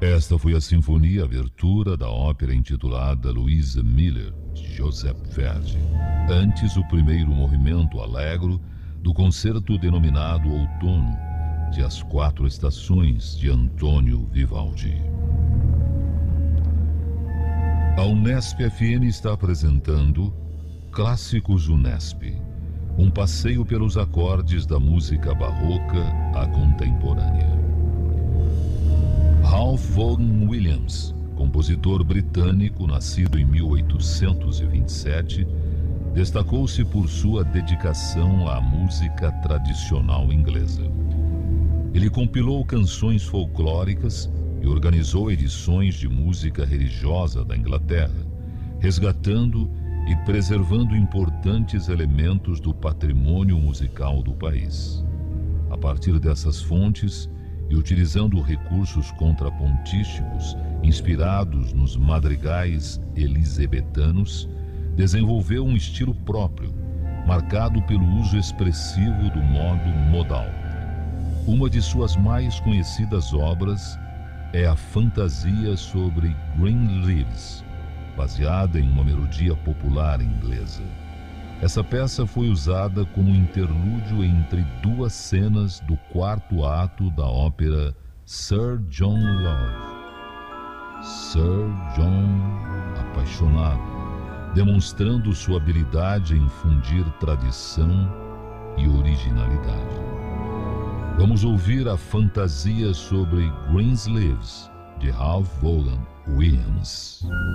Esta foi a sinfonia abertura da ópera intitulada Louisa Miller, de Joseph Verdi, antes o primeiro movimento allegro do concerto denominado Outono, de As Quatro Estações, de Antônio Vivaldi. A Unesp FM está apresentando Clássicos Unesp, um passeio pelos acordes da música barroca à contemporânea. Ralph Vaughan Williams, compositor britânico nascido em 1827, destacou-se por sua dedicação à música tradicional inglesa. Ele compilou canções folclóricas e organizou edições de música religiosa da Inglaterra, resgatando e preservando importantes elementos do patrimônio musical do país. A partir dessas fontes, e utilizando recursos contrapontísticos inspirados nos madrigais elisabetanos, desenvolveu um estilo próprio, marcado pelo uso expressivo do modo modal. Uma de suas mais conhecidas obras é a Fantasia sobre Green Leaves, baseada em uma melodia popular inglesa. Essa peça foi usada como interlúdio entre duas cenas do quarto ato da ópera Sir John Love. Sir John apaixonado, demonstrando sua habilidade em fundir tradição e originalidade. Vamos ouvir a Fantasia sobre Greensleeves, de Ralph Vaughan Williams.